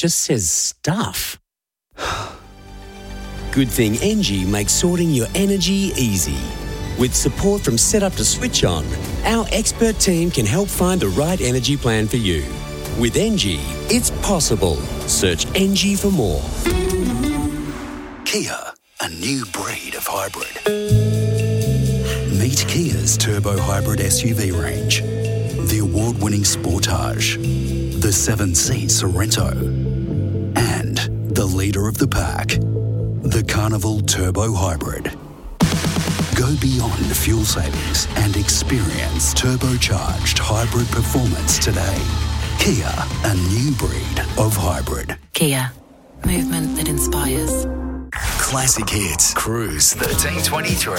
just says stuff. Good thing Engie makes sorting your energy easy. With support from Setup to Switch On, our expert team can help find the right energy plan for you. With Engie, it's possible. Search Engie for more. Kia, a new breed of hybrid. Meet Kia's turbo hybrid SUV range. The award-winning Sportage, the 7-seat Sorento, and the leader of the pack, the Carnival Turbo Hybrid. Go beyond fuel savings and experience turbocharged hybrid performance today. Kia, a new breed of hybrid. Kia, movement that inspires. Classic hits, Cruise 1323.